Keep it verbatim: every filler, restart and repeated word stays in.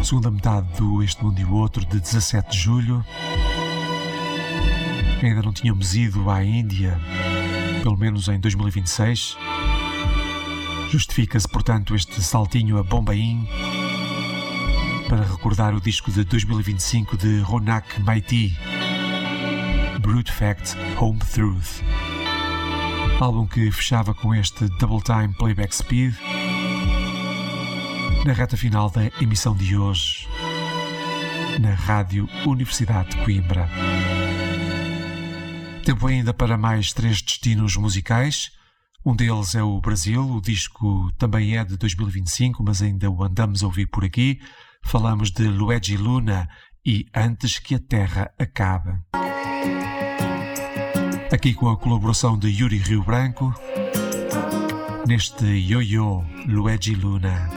Segunda metade do Este Mundo e o Outro, de dezassete de julho. Ainda não tínhamos ido à Índia, pelo menos em dois mil e vinte e seis. Justifica-se, portanto, este saltinho a Bombaim para recordar o disco de dois mil e vinte e cinco de Ronak Maiti, Brute Fact Home Truth. Álbum que fechava com este Double Time Playback Speed na reta final da emissão de hoje na Rádio Universidade de Coimbra. Tempo ainda para mais três destinos musicais. Um deles é o Brasil. O disco também é de dois mil e vinte e cinco, mas ainda o andamos a ouvir por aqui. Falamos de Luigi Luna e Antes que a Terra Acabe. Aqui com a colaboração de Yuri Rio Branco, neste Yo-Yo Luigi Luna.